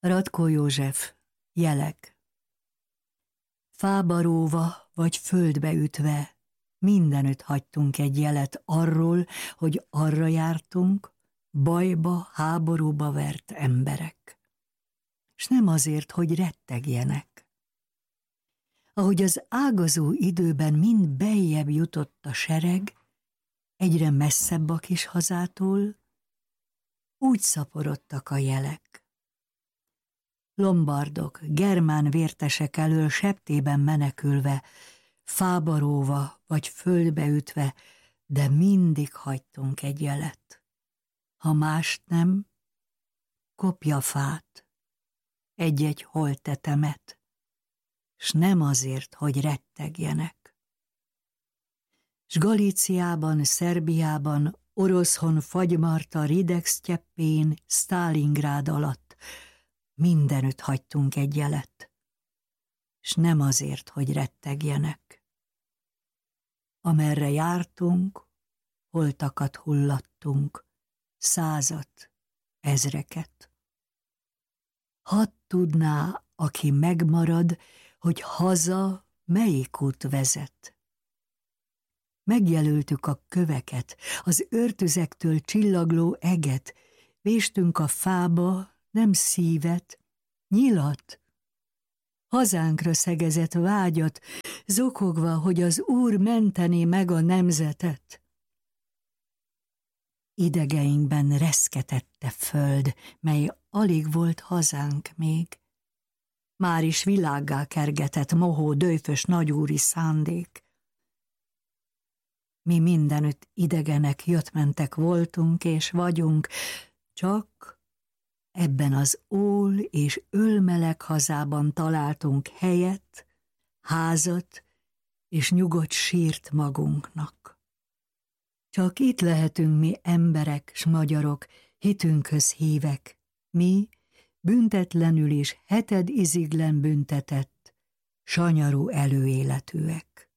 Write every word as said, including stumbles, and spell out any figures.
Radko József, jelek. Fába róva vagy földbe ütve, mindenütt hagytunk egy jelet arról, hogy arra jártunk, bajba, háborúba vert emberek. S nem azért, hogy rettegjenek. Ahogy az ágazó időben mind beljebb jutott a sereg, egyre messzebb a kis hazától, úgy szaporodtak a jelek. Lombardok, germán vértesek elől septében menekülve, fába róva vagy földbe ütve, de mindig hagytunk egy jelet. Ha mást nem, kopjafát, egy-egy holttetemet, s nem azért, hogy rettegjenek. S Galíciában, Szerbiában, Oroszhon, Fagymarta, Rideg-sztyeppén, Sztálingrád alatt mindenütt hagytunk egy jelet, s nem azért, hogy rettegjenek. Amerre jártunk, holtakat hullattunk, százat, ezreket. Hadd tudná, aki megmarad, hogy haza melyik út vezet. Megjelöltük a köveket, az őrtüzektől csillagló eget, véstünk a fába nem szívet, nyilat, hazánkra szegezett vágyat, zokogva, hogy az Úr mentené meg a nemzetet. Idegeinkben reszketette föld, mely alig volt hazánk még. Már is világgá kergetett mohó, döjfös nagyúri szándék. Mi mindenütt idegenek, jött-mentek voltunk és vagyunk, csak ebben az ól és ölmeleg hazában találtunk helyet, házat és nyugodt sírt magunknak. Csak itt lehetünk mi emberek s magyarok, hitünkhöz hívek, mi büntetlenül és heted iziglen büntetett, sanyarú előéletűek.